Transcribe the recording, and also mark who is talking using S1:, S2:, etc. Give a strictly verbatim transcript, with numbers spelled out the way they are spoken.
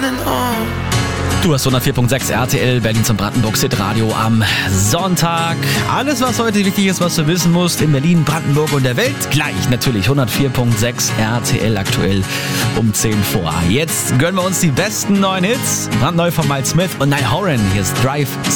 S1: Du hast hundertvier Komma sechs R T L Berlin zum Brandenburg Hit Radio am Sonntag. Alles, was heute wichtig ist, was du wissen musst in Berlin, Brandenburg und der Welt, gleich natürlich hundertvier Komma sechs R T L aktuell um zehn vor. Jetzt gönnen wir uns die besten neuen Hits. Brandneu von Miles Smith und Niall Horan. Hier ist Drive